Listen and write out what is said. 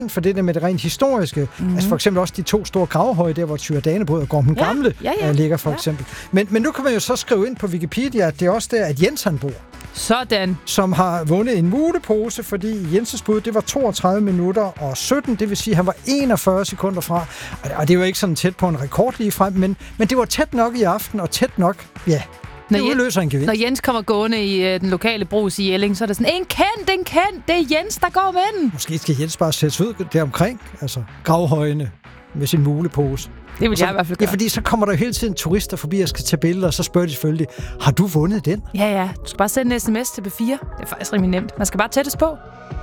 for det der med det rent historiske. Altså for eksempel også de 2 store gravhøje, der hvor Tyre Danebrød og Gorm Gamle ligger for eksempel. Men nu kan man jo så skrive ind på Wikipedia, at det er også der, at Jens han bor. Sådan. Som har vundet en mulepose, fordi Jenses bud, det var 32 minutter og 17, det vil sige, at han var 41 sekunder fra. Og det var ikke sådan tæt på en rekord lige frem, men det var tæt nok i aften, og tæt nok, det udløser en gevinst. Når Jens kommer gående i den lokale brus i Jelling, så er det sådan, en kendt, det er Jens, der går med den. Måske skal Jens bare sætte ud deromkring, altså gravhøjene med sin mulepose. Det vil jeg i hvert fald gøre. Ja, fordi så kommer der jo hele tiden turister forbi og skal tage billeder, og så spørger de selvfølgelig, har du vundet den? Ja, du skal bare sende en sms til B4. Det er faktisk rimelig nemt. Man skal bare tættes på.